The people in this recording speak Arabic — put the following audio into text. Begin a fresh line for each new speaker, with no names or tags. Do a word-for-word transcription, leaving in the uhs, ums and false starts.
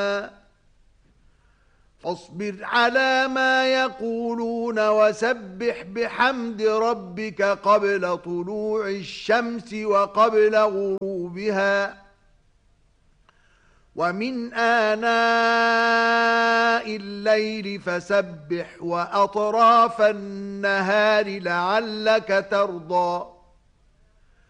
فاصبر على ما يقولون وسبح بحمد ربك قبل طلوع الشمس وقبل غروبها ومن آناء الليل فسبح وأطراف النهار لعلك ترضى